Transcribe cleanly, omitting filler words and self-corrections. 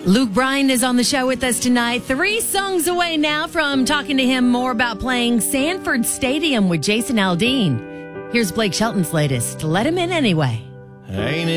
Luke Bryan is on the show with us tonight. 3 songs away now from talking to him more about playing Sanford Stadium with Jason Aldean. Here's Blake Shelton's latest, Let Him In Anyway. Ain't